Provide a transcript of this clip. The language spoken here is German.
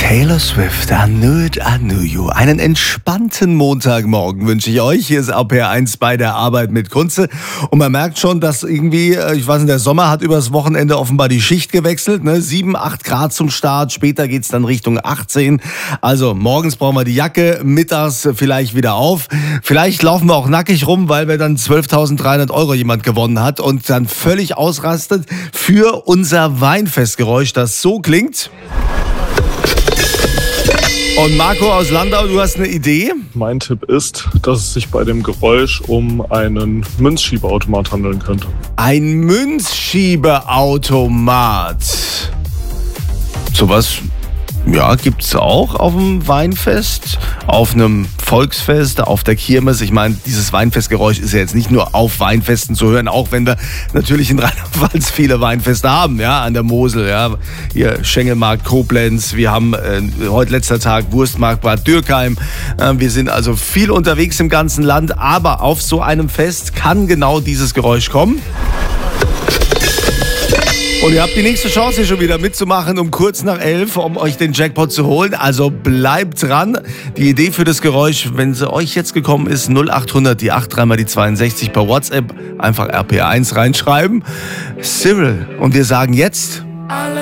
Taylor Swift, I Knew It, I Knew You. Einen entspannten Montagmorgen wünsche ich euch. Hier ist RPR1 bei der Arbeit mit Kunze. Und man merkt schon, dass irgendwie, ich weiß nicht, der Sommer hat übers Wochenende offenbar die Schicht gewechselt. 7, 8 Grad zum Start, später geht's dann Richtung 18. Also morgens brauchen wir die Jacke, mittags vielleicht wieder auf. Vielleicht laufen wir auch nackig rum, weil wir dann 12.300 € jemand gewonnen hat und dann völlig ausrastet für unser Weinfestgeräusch, das so klingt. Und Marco aus Landau, du hast eine Idee? Mein Tipp ist, dass es sich bei dem Geräusch um einen Münzschiebeautomat handeln könnte. Ein Münzschiebeautomat. Sowas, ja, gibt's auch auf dem Weinfest, auf einem Volksfest, auf der Kirmes. Ich meine, dieses Weinfestgeräusch ist ja jetzt nicht nur auf Weinfesten zu hören, auch wenn wir natürlich in Rheinland-Pfalz viele Weinfeste haben, ja, an der Mosel, ja. Hier Schengelmarkt, Koblenz, wir haben heute letzter Tag Wurstmarkt Bad Dürkheim. Wir sind also viel unterwegs im ganzen Land, aber auf so einem Fest kann genau dieses Geräusch kommen. Und ihr habt die nächste Chance hier schon wieder mitzumachen um kurz nach 11, um euch den Jackpot zu holen. Also bleibt dran. Die Idee für das Geräusch, wenn sie euch jetzt gekommen ist, 0800 die 8 3 mal die 62 per WhatsApp. Einfach RPR1 reinschreiben. Cyril. Und wir sagen jetzt...